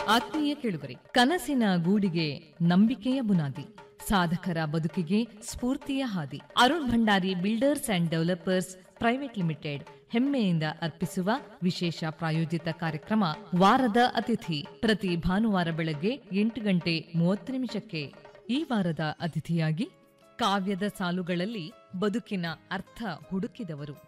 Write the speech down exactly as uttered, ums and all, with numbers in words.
ಆತ್ಮೀಯ ಕೇಳುಗರೆ, ಕನಸಿನ ಗೂಡಿಗೆ ನಂಬಿಕೆಯ ಬುನಾದಿ, ಸಾಧಕರ ಬದುಕಿಗೆ ಸ್ಫೂರ್ತಿಯ ಹಾದಿ. Arun Bhandari builders and developers private limited ಹೆಮ್ಮೆಯಿಂದ ಅರ್ಪಿಸುವ ವಿಶೇಷ ಪ್ರಾಯೋಜಿತ ಕಾರ್ಯಕ್ರಮ ವಾರದ ಅತಿಥಿ, ಪ್ರತಿ ಭಾನುವಾರ ಬೆಳಗ್ಗೆ ಎಂಟು ಗಂಟೆ ಮೂವತ್ತು ನಿಮಿಷಕ್ಕೆ. ಈ ವಾರದ ಅತಿಥಿಯಾಗಿ ಕಾವ್ಯದ ಸಾಲುಗಳಲ್ಲಿ ಬದುಕಿನ ಅರ್ಥ ಹುಡುಕಿದವರು,